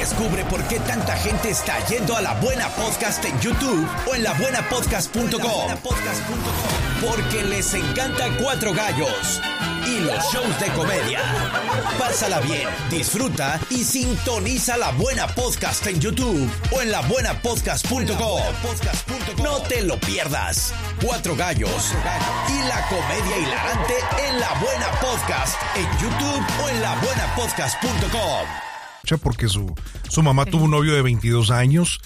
Descubre por qué tanta gente está yendo a La Buena Podcast en YouTube o en labuenapodcast.com. Porque les encanta Cuatro Gallos y los shows de comedia. Pásala bien, disfruta y sintoniza La Buena Podcast en YouTube o en labuenapodcast.com. No te lo pierdas. Cuatro Gallos y la comedia hilarante en La Buena Podcast en YouTube o en labuenapodcast.com. Porque su mamá tuvo un novio de 22 años,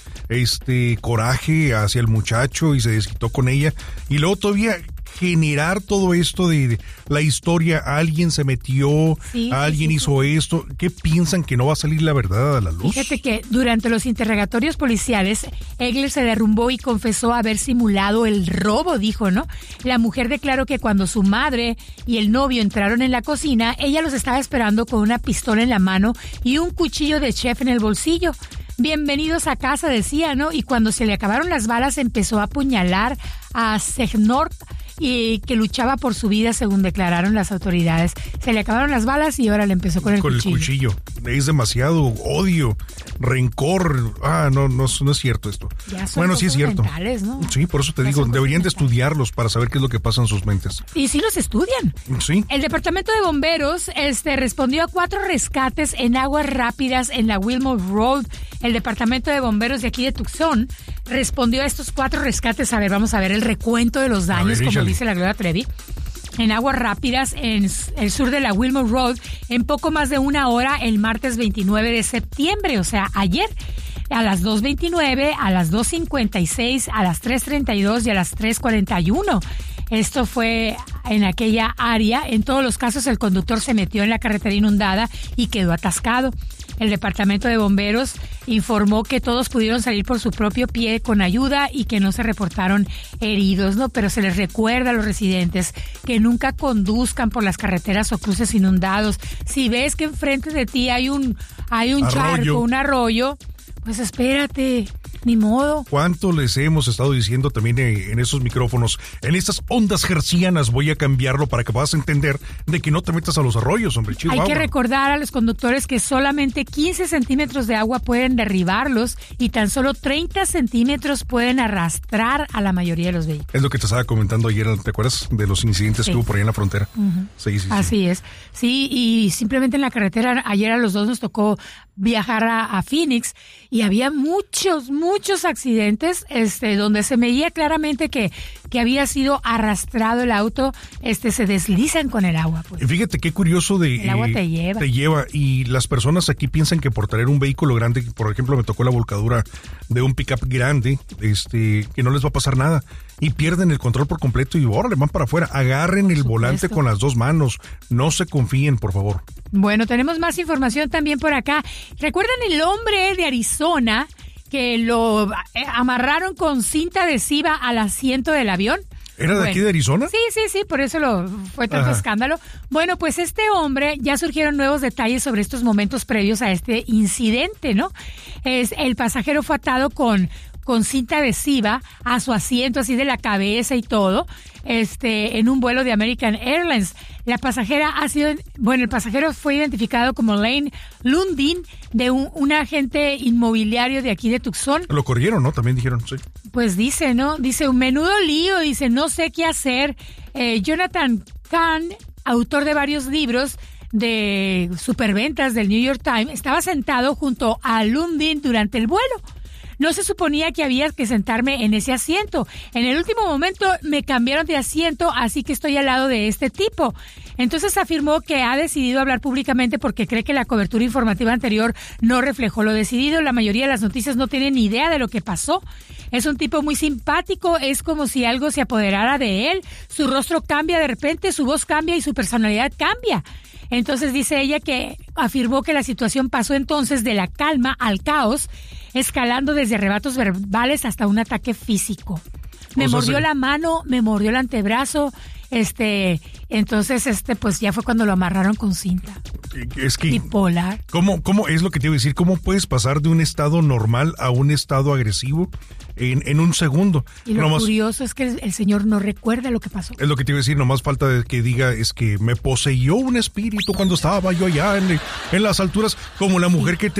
coraje hacia el muchacho y se desquitó con ella, y luego todavía generar todo esto de la historia, alguien se metió, alguien hizo esto. ¿Qué piensan, que no va a salir la verdad a la luz? Fíjate que durante los interrogatorios policiales, Egler se derrumbó y confesó haber simulado el robo, dijo, ¿no? La mujer declaró que cuando su madre y el novio entraron en la cocina, ella los estaba esperando con una pistola en la mano y un cuchillo de chef en el bolsillo. Bienvenidos a casa, decía, ¿no? Y cuando se le acabaron las balas, empezó a apuñalar a Segnort, y que luchaba por su vida, según declararon las autoridades. Se le acabaron las balas y ahora le empezó con el cuchillo. Es demasiado odio, rencor. No es cierto esto. Bueno, sí es cierto. ¿No? Sí, por eso te digo, deberían de estudiarlos para saber qué es lo que pasa en sus mentes. Y sí los estudian. Sí. El Departamento de Bomberos respondió a 4 rescates en aguas rápidas en la Wilmot Road. El Departamento de Bomberos de aquí de Tucson respondió a estos 4 rescates. A ver, vamos a ver el recuento de los daños, como dice la Gloria Trevi. En aguas rápidas, en el sur de la Wilmot Road, en poco más de una hora, el martes 29 de septiembre, o sea, ayer, a las 2:29, a las 2:56, a las 3:32 y a las 3:41. Esto fue en aquella área. En todos los casos, el conductor se metió en la carretera inundada y quedó atascado. El Departamento de Bomberos informó que todos pudieron salir por su propio pie con ayuda y que no se reportaron heridos, ¿no? Pero se les recuerda a los residentes que nunca conduzcan por las carreteras o cruces inundados. Si ves que enfrente de ti hay un charco, un arroyo, pues espérate. Ni modo. ¿Cuánto les hemos estado diciendo también en esos micrófonos? En estas ondas hercianas voy a cambiarlo para que puedas entender de que no te metas a los arroyos, hombre. Chihuahua. Hay que recordar a los conductores que solamente 15 centímetros de agua pueden derribarlos y tan solo 30 centímetros pueden arrastrar a la mayoría de los vehículos. Es lo que te estaba comentando ayer, ¿te acuerdas? De los incidentes que hubo por ahí en la frontera. Uh-huh. Sí. Así es. Sí, y simplemente en la carretera, ayer a los dos nos tocó viajar a Phoenix y había muchos accidentes donde se veía claramente que había sido arrastrado el auto, se deslizan con el agua. Pues. Fíjate qué curioso el agua te lleva. Y las personas aquí piensan que por traer un vehículo grande, por ejemplo, me tocó la volcadura de un pickup grande, que no les va a pasar nada. Y pierden el control por completo y órale, van para afuera. Agarren el volante con las 2 manos. No se confíen, por favor. Bueno, tenemos más información también por acá. ¿Recuerdan el hombre de Arizona que lo amarraron con cinta adhesiva al asiento del avión? ¿Era de aquí de Arizona? Sí, por eso fue tanto escándalo. Bueno, pues este hombre, ya surgieron nuevos detalles sobre estos momentos previos a este incidente, ¿no? El pasajero fue atado con cinta adhesiva a su asiento, así de la cabeza y todo, en un vuelo de American Airlines. El pasajero fue identificado como Lane Lundin, de un agente inmobiliario de aquí de Tucson. Lo corrieron, ¿no? También dijeron, sí. Pues dice, ¿no? Dice, un menudo lío, dice, no sé qué hacer. Jonathan Kahn, autor de varios libros de superventas del New York Times, estaba sentado junto a Lundin durante el vuelo. No se suponía que había que sentarme en ese asiento. En el último momento me cambiaron de asiento, así que estoy al lado de este tipo. Entonces afirmó que ha decidido hablar públicamente porque cree que la cobertura informativa anterior no reflejó lo decidido. La mayoría de las noticias no tienen ni idea de lo que pasó. Es un tipo muy simpático, es como si algo se apoderara de él. Su rostro cambia de repente, su voz cambia y su personalidad cambia. Entonces dice ella que afirmó que la situación pasó entonces de la calma al caos, escalando desde arrebatos verbales hasta un ataque físico. Me mordió la mano, me mordió el antebrazo, entonces pues ya fue cuando lo amarraron con cinta. Es que bipolar. ¿Cómo es lo que te iba a decir? ¿Cómo puedes pasar de un estado normal a un estado agresivo en un segundo? Y lo curioso es que el señor no recuerda lo que pasó. Es lo que te iba a decir, nomás falta de que diga, es que me poseyó un espíritu cuando estaba yo allá en las alturas, como la mujer que